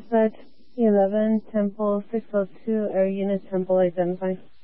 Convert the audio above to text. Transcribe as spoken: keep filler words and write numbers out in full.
Set eleven, Temple six oh two, Air Unit Temple identified.